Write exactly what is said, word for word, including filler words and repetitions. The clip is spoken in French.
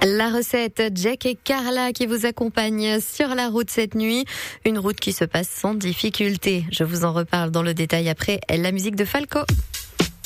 La recette, Jack et Carla qui vous accompagnent sur la route cette nuit. Une route qui se passe sans difficulté. Je vous en reparle dans le détail après la musique de Falco.